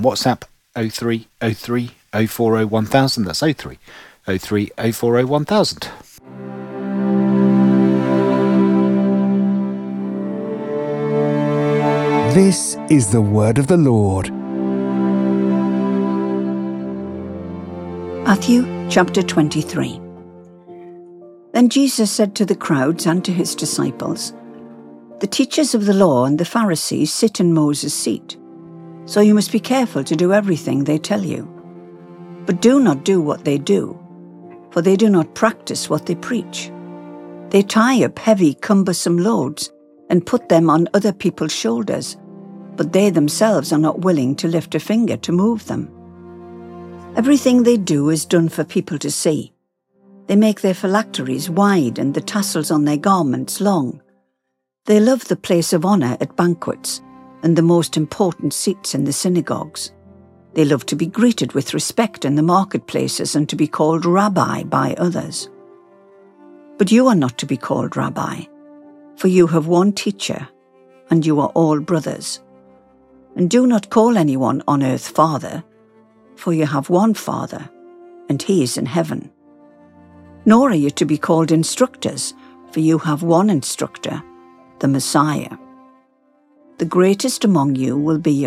on WhatsApp 0303 040 1000. That's 0303 040 1000. This is the word of the Lord. Matthew chapter 23. Then Jesus said to the crowds and to his disciples, "The teachers of the law and the Pharisees sit in Moses' seat, so you must be careful to do everything they tell you. But do not do what they do, for they do not practice what they preach. They tie up heavy, cumbersome loads and put them on other people's shoulders, but they themselves are not willing to lift a finger to move them. Everything they do is done for people to see. They make their phylacteries wide and the tassels on their garments long. They love the place of honour at banquets and the most important seats in the synagogues. They love to be greeted with respect in the marketplaces and to be called Rabbi by others. But you are not to be called Rabbi, for you have one teacher, and you are all brothers. And do not call anyone on earth Father, for you have one Father, and he is in heaven. Nor are you to be called instructors, for you have one instructor, the Messiah. The greatest among you will be your